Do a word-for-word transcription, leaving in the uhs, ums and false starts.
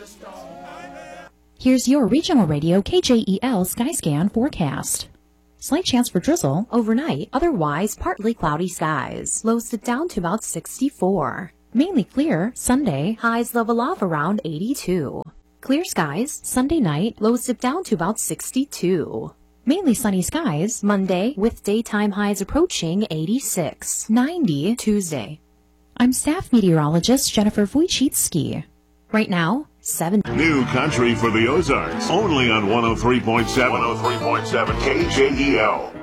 Here's your regional radio K J E L Skyscan forecast. Slight chance for drizzle overnight, otherwise partly cloudy skies. Lows dip down to about sixty-four. Mainly clear Sunday, highs level off around eighty-two. Clear skies Sunday night, lows dip down to about sixty-two. Mainly sunny skies Monday with daytime highs approaching eighty-six. ninety Tuesday. I'm staff meteorologist Jennifer Wojcicki. Right now, seven. New country for the Ozarks, only on one oh three point seven. one oh three point seven K J E L.